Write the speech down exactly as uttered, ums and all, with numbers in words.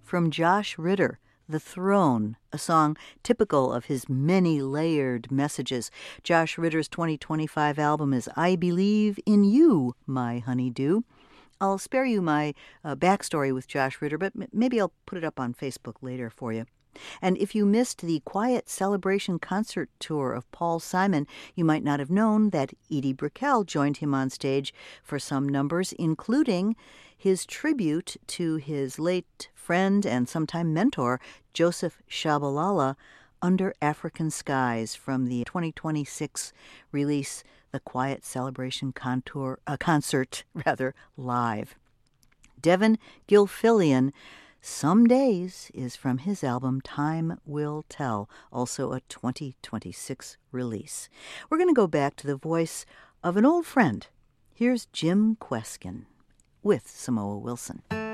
from Josh Ritter, The Throne, a song typical of his many layered messages. Josh Ritter's twenty twenty-five album is I Believe in You, My Honeydew. I'll spare you my uh, backstory with Josh Ritter, but m- maybe I'll put it up on Facebook later for you. And if you missed the Quiet Celebration concert tour of Paul Simon, you might not have known that Edie Brickell joined him on stage for some numbers, including his tribute to his late friend and sometime mentor, Joseph Shabalala, Under African Skies, from the twenty twenty-six release, The Quiet Celebration Contour, uh, Concert, rather, Live. Devin Gilfillian, Some Days, is from his album Time Will Tell, also a twenty twenty-six release. We're going to go back to the voice of an old friend. Here's Jim Kweskin with Samoa Wilson.